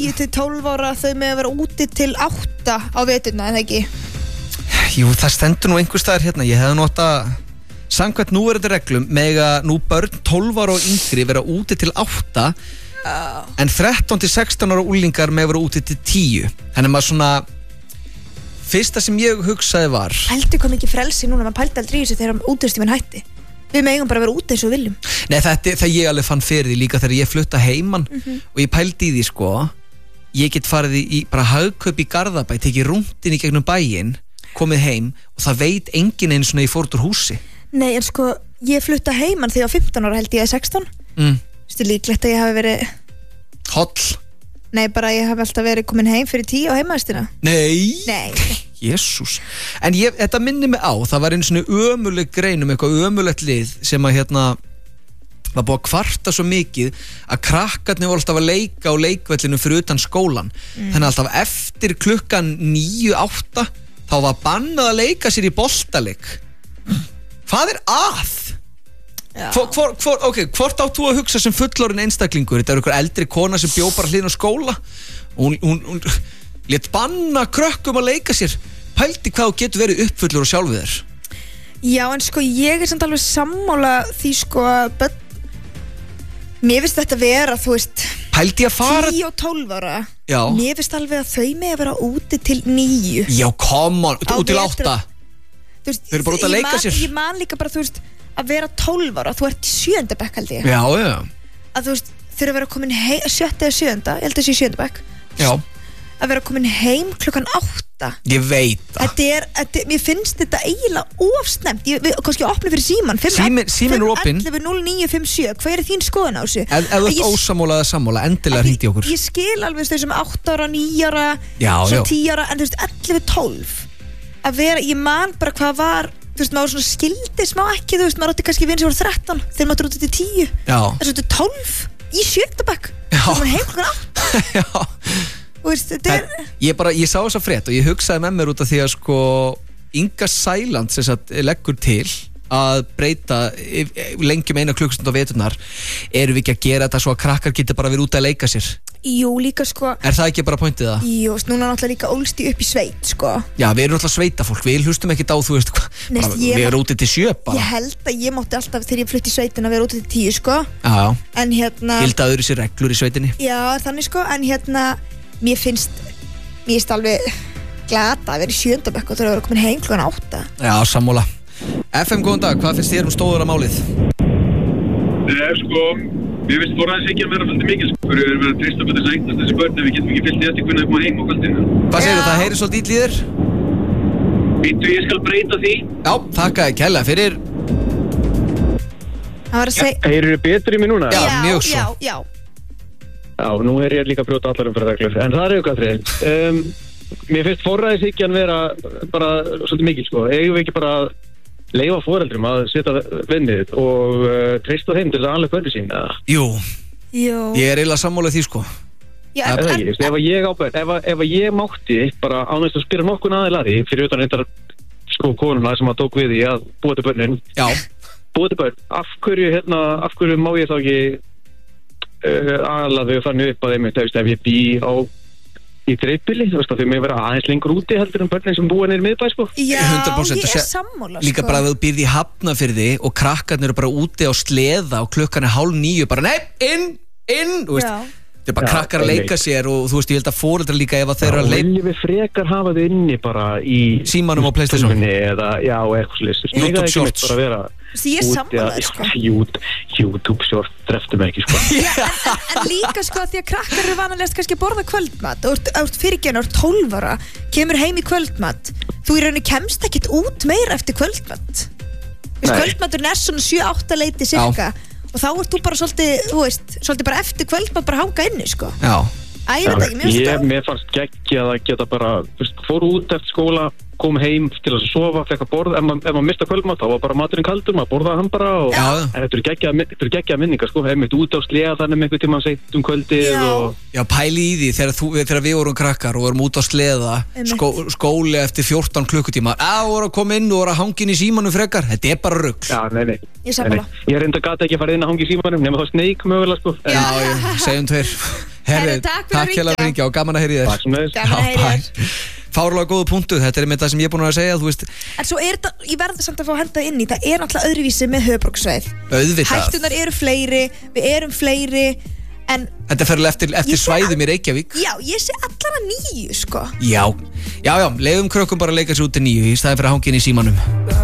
til 12 ára þau með að vera úti til 8 á veturna, en ekki? Jú, það stendur nú einhvers staðar hérna. Ég hefði nú átt að samkvæmt núverandi reglum mega nú börn 12 ára og yngri vera úti til 8 en 13 til 16 ára úlingar með vera úti til 10. Þannig maður svona fyrsta sem ég hugsaði var Pældu hvað mikið frelsi núna, maður pældi aldrei í þessu þegar útistíminn hætti. Við megum bara vera úti eins og við viljum. Nei, það ég alveg fann fyrir því líka þegar ég flutta heiman og ég pældi í því sko. Ég get farið í bara hagkaup í Garðabæ, tekið rúndin í gegnum bæinn, komið heim og það veit enginn einu svona ég fór út úr húsi. Nei, en sko, ég flutta heiman þegar ég var 15 ára, held ég 16. Vistu líklegt að ég hafi verið Holl? Nei, bara ég hafi alltaf verið komin heim fyrir 10 á heimavistina. Nei. Jésús. En þetta minni mig á, það var einu svona ömuleg grein eitthvað ömulegt lið sem að var búið að kvarta svo mikið að krakkarnir voru alltaf að leika á leikvellinu fyrir utan skólan. Þannig alltaf eftir klukkan 9-8 þá var bannað að leika sér í boltaleik. Hvað er að? Hvort átt þú að hugsa sem fullorðin einstaklingur? Þetta er einhver eldri kona sem bjó bara hlýðin á skóla og hún lét banna krökkum að leika sér. Pældi hvað þú getur verið uppfullur og sjálfið þér. Já, en sko ég samt alveg sammála því sko mér finnst þetta vera, þú veist, pældi að fara 10 og 12 ára. Já. Mér finnst alveg að þau með að vera úti til 9. Já, come on, út til 8. Þau eru bara út að leika sér. Ég man líka bara, þú veist, að vera 12 ára, þú ert í 7. bekk held ég. Já. Að þú veist, þau eru að vera komin heim 7. eða 7. Ég held að sé 7. bekk. Já. Að vera komin heim klukkan 8. Ég veit það. Mér finnst þetta eiginlega ofsnemt. Við kannski opnum fyrir síman. Síminn er opinn. 511-0957. Hvað er þín skoðun á þessu? Ef þú ert ósammála eða sammála, endilega hringdu í okkur. Ég skil alveg þau sem 8 ára, 9 ára, svo 10 ára, en þú veist 11-12. Að vera, ég man bara hvað var, þú veist, maður svona skildi smá ekki, þú veist, maður átti kannski vini sem voru 13 þegar maður átti til 10. En svo 12 í 7. bekk. Svo maður heim klukkan 8. Já. Veist, ég sá þessa frétt og ég hugsaði með mér út af því að sko Inga Sæland sem sagt leggur til að breyta lengjum 1 klukkustund á veturnar. Erum við ekki að gera þetta svo að krakkar geti bara verið út að leika sér? Jú, líka sko. Er það ekki bara pointið það? Jú, núna náttúrulega líka ólst ég upp í sveit sko. Já, við erum náttúrulega sveitafólk, við hlustum ekki á þú veist hvað, við erum úti til 7 bara. Ég held að ég mátti alltaf þegar ég flutti í sveitin að vera úti til 10 sko. Já. En gildaður þessi reglur í sveitinni. Já, þannig sko, en mér finnst alveg glata að vera í 7. bekk og það er að vera komin heim klukkan 8. Já, sammála. FM, góðan dag, hvað finnst þér stóðara málið? Sko, mér finnst forræðishyggjan vera svolítið mikil sko. Við erum að treysta betur sæktast þessi börn ef við getum ekki fyllt í eftir hvernig við koma heim á kvöldinu. Hvað segir það, heyrir svolítið ítl í þér? Býttu, ég skal breyta því. Já, þakka kærlega fyrir. Heyrir þið betur í mig núna? Já, mjög svo. Já, nú ég líka að brjóta allar fyrir reglur, en það er aukatriði. Mér finnst forræðishyggjan vera bara svolítið mikil, sko. Eigum við ekki bara að leyfa foreldrum að setja vinnið og treysta þeim til að anlega börni sín? Jú. Ég er eiginlega sammála því, sko. Ef ég mátti bara ánægst að spyrja nokkun aðeilari fyrir utan reyndar sko konuna sem að tók við í að búa til börnin. Já. Búa til börn. Af hverju má ég þá ekki aðalega þau fannu upp að þeim ef ég bý í dreifbýli, þú veist að þau með vera aðeins lengur úti heldur börnin sem búa nýr miðbæ sko. Já, 100%. ég er sammála sko. Líka bara að þú býrð í Hafnarfirði og krakkarnir eru bara úti á sleða og klukkan er 8:30 bara nei, inn þú veist, þetta er bara krakkar að leika sér og þú veist, ég held að foreldrar líka ef að þeir eru að leika. Viljum við frekar hafa þau inni bara í símanum og PlayStation eða, já, eitthvað slist. YouTube Shorts. Ég er sammála sko. YouTube Shorts dreftum ekki sko. En líka sko því að krakkar eru vanalegast kannski að borða kvöldmat og fyrirgefna 12 ára kemur heim í kvöldmat, þú í rauninni kemst ekkit út meira eftir kvöldmat. Kvöldmaturinn er svona 7-8 leiti cirka og þá ert þú bara svolítið bara eftir kvöldmat bara hanga inni sko. Já. Mér fannst geggjað að geta bara fór út eftir skóla, kom heim til að sofa, fekk að borða, ef maður mista kvöldmat þá var bara maturinn kaldur, maður borðaði hann bara en þetta eru geggjað minningar sko, hefum við út á sleða þannig einhvern tímann seitt kvöldið og... Já, pæli í því þegar við vorum krakkar og vorum út á sleða skóli eftir 14 klukkutíma voru að koma inn og voru að hangin í símanum frekar, þetta er bara rugl. Já, nei. Ég reynda gata ekki að fara inn að hangi í símanum nema þá sneik mögulega sko. Já, segjum tveir. Herru, takk fyrir að hringja og gaman að heyri þér. Takk sem þess. Gaman að heyri þér. Fárlega góðu punktu, þetta með það sem ég er búin að segja, þú veist. En svo þetta, ég verði samt að fá að henda inn í, það náttúrulega öðruvísi með höfuðborgarsvæðið. Auðvitað. Hættunar eru fleiri, við erum fleiri, en... Þetta fer eftir svæðum í Reykjavík. Já, ég sé allar að 9, sko. Já, leiðum krökkum bara að leika sér út til 9 í staðið fyrir að hangja inn í símanum.